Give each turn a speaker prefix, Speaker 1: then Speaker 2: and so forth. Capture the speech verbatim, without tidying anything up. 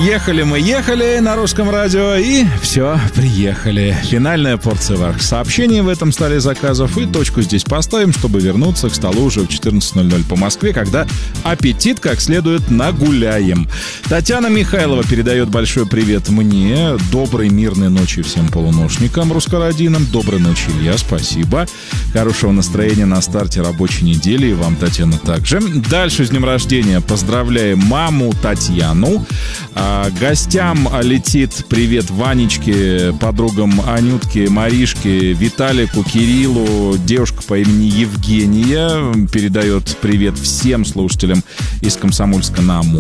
Speaker 1: Ехали мы, ехали на русском радио, и все, приехали. Финальная порция ваших сообщений в этом столе заказов. И точку здесь поставим, чтобы вернуться к столу уже в четырнадцать ноль ноль по Москве, когда аппетит как следует нагуляем. Татьяна Михайлова передает большой привет мне. Доброй мирной ночи всем полуношникам русскородинам. Доброй ночи, Илья, спасибо. Хорошего настроения на старте рабочей недели. И вам, Татьяна, также. Дальше с днем рождения поздравляем маму Татьяну. А, гостям летит привет Ванечке, подругам Анютке, Маришке, Виталику, Кириллу. Девушка по имени Евгения передает привет всем слушателям из Комсомольска на Амуре.